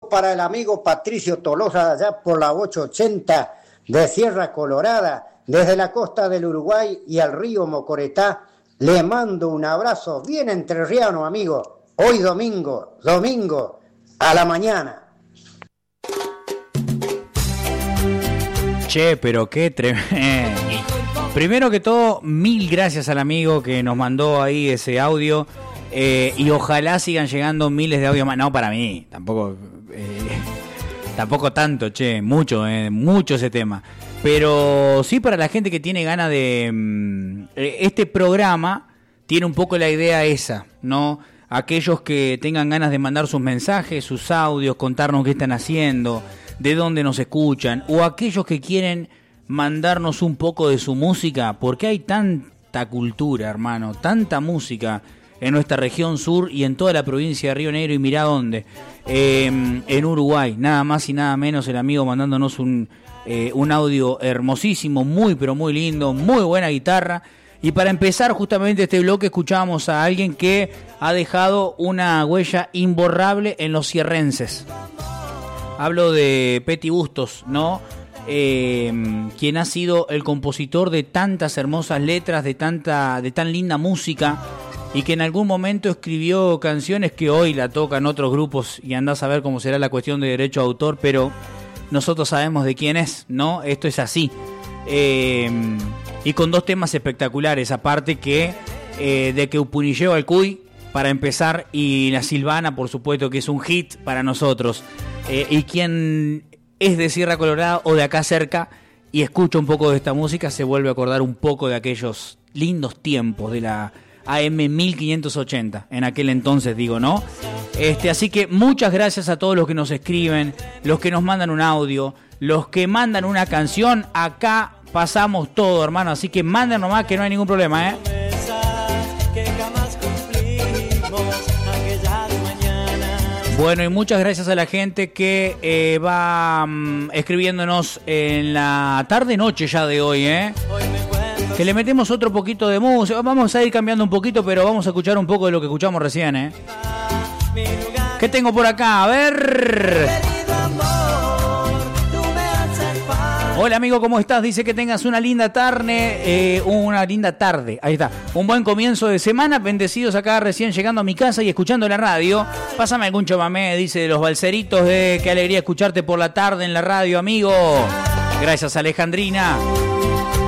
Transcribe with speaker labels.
Speaker 1: para el amigo Patricio Tolosa, allá por la 880 de Sierra Colorada, desde la costa del Uruguay y al río Mocoretá. Le mando un abrazo bien entrerriano, amigo. Hoy domingo, a la mañana.
Speaker 2: Che, pero qué tremendo. Primero que todo, mil gracias al amigo que nos mandó ahí ese audio. Y ojalá sigan llegando miles de audios más. No, para mí, tampoco tanto, che, mucho ese tema. Pero sí para la gente que tiene ganas de... este programa tiene un poco la idea esa, ¿no? Aquellos que tengan ganas de mandar sus mensajes, sus audios, contarnos qué están haciendo, de dónde nos escuchan, o aquellos que quieren mandarnos un poco de su música, porque hay tanta cultura, hermano, tanta música en nuestra región sur y en toda la provincia de Río Negro, y mirá dónde, en Uruguay, nada más y nada menos, el amigo mandándonos un audio hermosísimo, muy pero muy lindo, muy buena guitarra. Y para empezar justamente este bloque escuchábamos a alguien que ha dejado una huella imborrable en los sierrenses. Hablo de Peti Bustos, ¿no? Quien ha sido el compositor de tantas hermosas letras, de tan linda música, y que en algún momento escribió canciones que hoy la tocan otros grupos y andás a ver cómo será la cuestión de derecho de autor, pero nosotros sabemos de quién es, ¿no? Esto es así. Y con dos temas espectaculares, aparte que de que Upunilleo al Cuy, para empezar, y La Silvana, por supuesto, que es un hit para nosotros. Y quien es de Sierra Colorada o de acá cerca y escucha un poco de esta música, se vuelve a acordar un poco de aquellos lindos tiempos de la AM 1580, en aquel entonces, digo, ¿no? Así que muchas gracias a todos los que nos escriben, los que nos mandan un audio, los que mandan una canción. Acá pasamos todo, hermano, así que manden nomás, que no hay ningún problema, ¿eh? Bueno, y muchas gracias a la gente que va escribiéndonos en la tarde-noche ya de hoy, ¿eh? Que le metemos otro poquito de música. Vamos a ir cambiando un poquito, pero vamos a escuchar un poco de lo que escuchamos recién, ¿eh? ¿Qué tengo por acá? A ver. Hola amigo, ¿cómo estás? Dice que tengas una linda tarde, ahí está, un buen comienzo de semana, bendecidos acá recién llegando a mi casa y escuchando la radio. Pásame algún chamamé, dice, de los balseritos, qué alegría escucharte por la tarde en la radio, amigo. Gracias, Alejandrina.